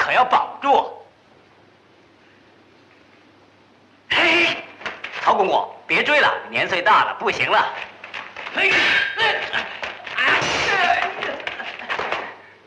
可要保住。嘿，曹公公，别追了，年岁大了，不行了。嘿，